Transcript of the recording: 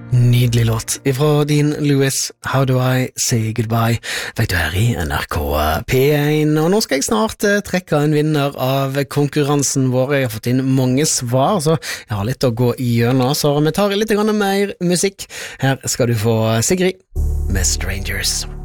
Nydelig låt ifra Dean Lewis, How Do I Say Goodbye. Vet du, her i NRK P1, og nå skal jeg snart trekke en vinner av konkurransen vår. Jeg har fått inn mange svar, så jeg har litt å gå igjennom, så vi tar litt mer musikk. Her skal du få Sigrid med Strangers.